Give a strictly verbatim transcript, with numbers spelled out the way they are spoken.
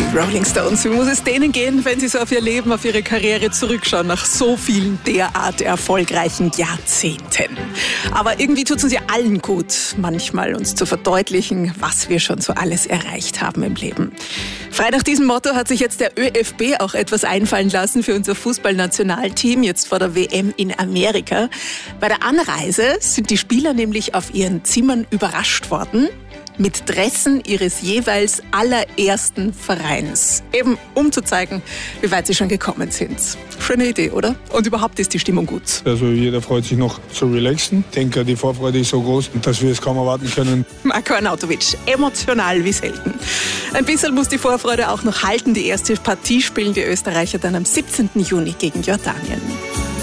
Rolling Stones, wie muss es denen gehen, wenn sie so auf ihr Leben, auf ihre Karriere zurückschauen, nach so vielen derart erfolgreichen Jahrzehnten. Aber irgendwie tut es uns ja allen gut, manchmal uns zu verdeutlichen, was wir schon so alles erreicht haben im Leben. Frei nach diesem Motto hat sich jetzt der ÖFB auch etwas einfallen lassen für unser Fußballnationalteam, jetzt vor der W M in Amerika. Bei der Anreise sind die Spieler nämlich auf ihren Zimmern überrascht worden mit Dressen ihres jeweils allerersten Vereins. Eben um zu zeigen, wie weit sie schon gekommen sind. Schöne Idee, oder? Und überhaupt ist die Stimmung gut. Also jeder freut sich noch zu relaxen. Ich denke, die Vorfreude ist so groß, dass wir es kaum erwarten können. Marko Arnautovic, emotional wie selten. Ein bisschen muss die Vorfreude auch noch halten. Die erste Partie spielen die Österreicher dann am siebzehnten Juni gegen Jordanien.